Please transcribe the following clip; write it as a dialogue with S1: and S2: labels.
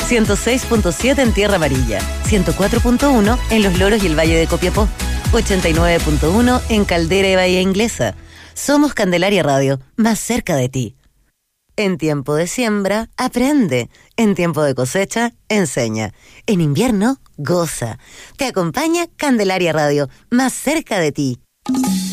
S1: 106.7 en Tierra Amarilla, 104.1 en Los Loros y el Valle de Copiapó, 89.1 en Caldera y Bahía Inglesa. Somos Candelaria Radio, más cerca de ti. En tiempo de siembra, aprende. En tiempo de cosecha, enseña. En invierno, goza. Te acompaña Candelaria Radio, más cerca de ti.